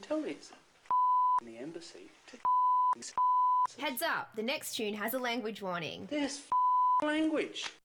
tell this the embassy to Heads up, the next tune has a language warning. this language.